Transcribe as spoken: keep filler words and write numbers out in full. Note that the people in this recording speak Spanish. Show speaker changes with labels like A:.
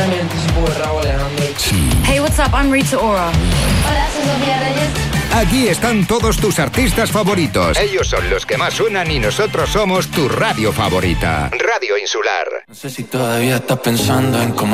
A: mi anticipo de Raúl Alejandro.
B: Hey, what's up? I'm Rita Ora.
C: Hola, soy Sofía Reyes.
D: Aquí están todos tus artistas favoritos. Ellos son los que más suenan y nosotros somos tu radio favorita. Radio Insular.
E: No sé si todavía estás pensando en cómo